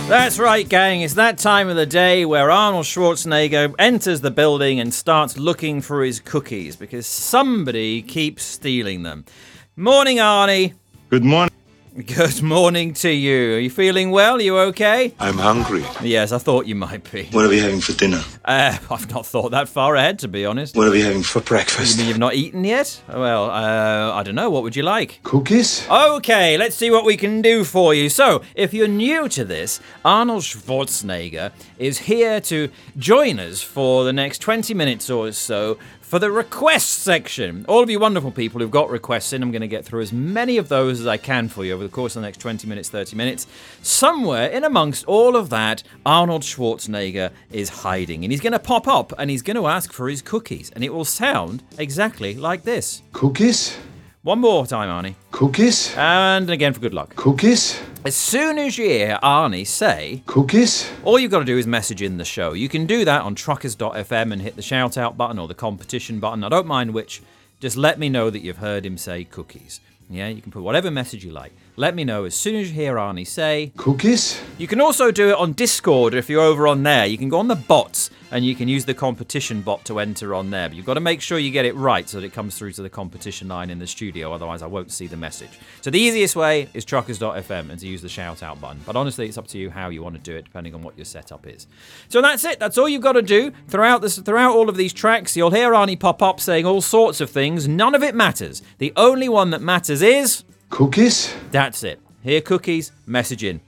That's right, gang. It's that time of the day where Arnold Schwarzenegger enters the building and starts looking for his cookies because somebody keeps stealing them. Morning, Arnie. Good morning. Good morning to you. Are you feeling well? Are you okay? I'm hungry. Yes, I thought you might be. What are we having for dinner? I've not thought that far ahead, to be honest. What are we having for You breakfast? mean you've not eaten yet? Well, I don't know. What would you like? Cookies? Okay, let's see what we can do for you. So, if you're new to this, Arnold Schwarzenegger is here to join us for the next 20 minutes or so for the request section. All of you wonderful people who've got requests in, I'm going to get through as many of those as I can for you over the course of the next 20 minutes, 30 minutes. Somewhere in amongst all of that, Arnold Schwarzenegger is hiding. And he's going to pop up and he's going to ask for his cookies. And it will sound exactly like this. Cookies? One more time, Arnie. Cookies? And again for good luck. Cookies? As soon as you hear Arnie say, Cookies? all you've got to do is message in the show. You can do that on truckers.fm and hit the shout out button or the competition button. I don't mind which. Just let me know that you've heard him say cookies. Yeah, you can put whatever message you like. Let me know as soon as you hear Arnie say Cookies? You can also do it on Discord if you're over on there. You can go on the bots and you can use the competition bot to enter on there. But you've got to make sure you get it right so that it comes through to the competition line in the studio. Otherwise, I won't see the message. So the easiest way is truckers.fm and to use the shout out button. But honestly, it's up to you how you want to do it, depending on what your setup is. So that's it. That's all you've got to do. Throughout all of these tracks, you'll hear Arnie pop up saying all sorts of things. None of it matters. The only one that matters is Cookies? that's it. Here, cookies, message in.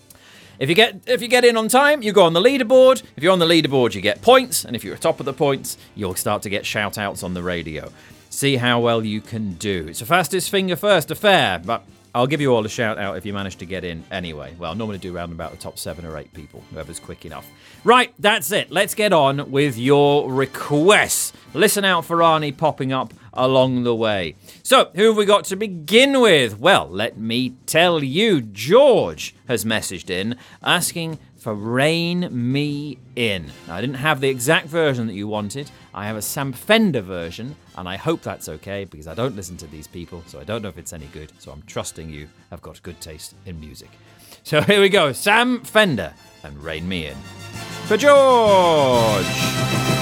If you get in on time, you go on the leaderboard. If you're on the leaderboard, you get points. And if you're at top of the points, you'll start to get shout-outs on the radio. See how well you can do. It's a fastest finger first affair, but I'll give you all a shout-out if you manage to get in anyway. Well, I normally do round about the top 7 or 8 people, whoever's quick enough. Right, that's it. Let's get on with your requests. Listen out for Arnie popping up along the way. So, who have we got to begin with? Well, let me tell you. George has messaged in asking for Rain Me In. Now, I didn't have the exact version that you wanted. I have a Sam Fender version, and I hope that's okay because I don't listen to these people, so I don't know if it's any good. So I'm trusting you have got good taste in music. So here we go. Sam Fender and Rain Me In. For George!